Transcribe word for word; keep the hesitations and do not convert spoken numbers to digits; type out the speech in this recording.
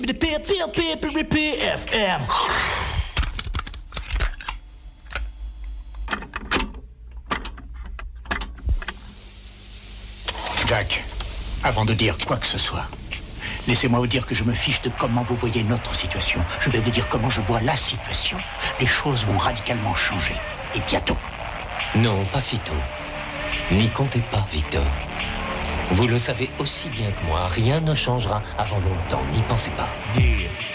F M. Jack, avant de dire quoi que ce soit, laissez-moi vous dire que je me fiche de comment vous voyez notre situation. Je vais vous dire comment je vois la situation. Les choses vont radicalement changer. Et bientôt. Non, pas si tôt. N'y comptez pas, Victor. Vous le savez aussi bien que moi, rien ne changera avant longtemps. N'y pensez pas. Yeah.